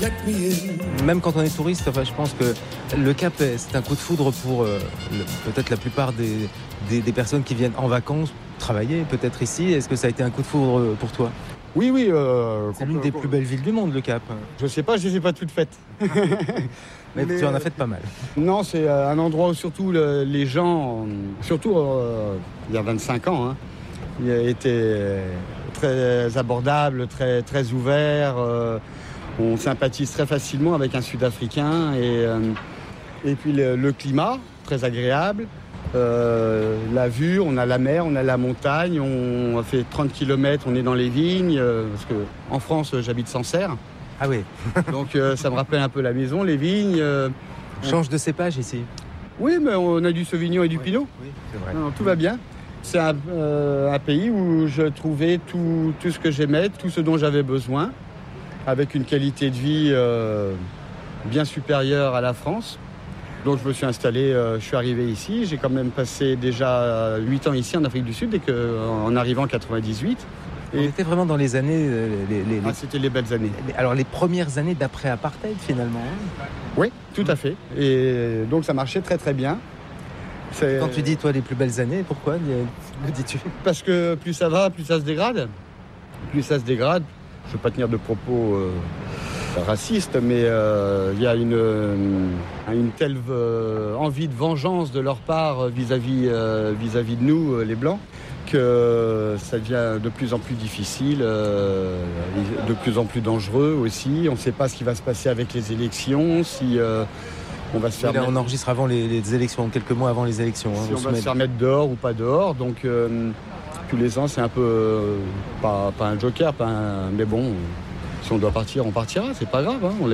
Même quand on est touriste, enfin, je pense que le Cap, c'est un coup de foudre pour peut-être la plupart des personnes qui viennent en vacances, travailler peut-être ici. Est-ce que ça a été un coup de foudre pour toi ? Oui. C'est l'une des plus belles villes du monde, le Cap. Je sais pas, je les ai pas toutes faites. Mais tu en as fait pas mal. Non, c'est un endroit où surtout les gens, surtout il y a 25 ans, hein, il était très abordable, très, très ouvert. On sympathise très facilement avec un Sud-Africain. Et puis le climat, très agréable. La vue, on a la mer, on a la montagne, on a fait 30 km, on est dans les vignes, parce qu'en France, j'habite Sancerre. Ah oui. Donc ça me rappelle un peu la maison, les vignes. On change de cépage ici. Oui, mais on a du Sauvignon et du Pinot. Oui, c'est vrai. Non, tout va bien. C'est un pays où je trouvais tout ce que j'aimais, tout ce dont j'avais besoin, avec une qualité de vie bien supérieure à la France. Donc je me suis installé, je suis arrivé ici, j'ai quand même passé déjà 8 ans ici en Afrique du Sud, en arrivant en 98. On était vraiment dans les années... C'était les belles années. Alors les premières années d'après-apartheid finalement. Oui, tout à fait. Et donc ça marchait très très bien. Quand tu dis toi les plus belles années, pourquoi le dis-tu ? Parce que plus ça va, plus ça se dégrade. Plus ça se dégrade. Je ne veux pas tenir de propos racistes, mais il y a une telle envie de vengeance de leur part vis-à-vis de nous, les Blancs, que ça devient de plus en plus difficile, de plus en plus dangereux aussi. On ne sait pas ce qui va se passer avec les élections, si on va se faire... Là, on enregistre avant les élections, quelques mois avant les élections. Si on va se faire mettre dehors ou pas dehors, donc tous les ans c'est un peu, pas un joker, mais bon, si on doit partir, on partira, c'est pas grave, hein,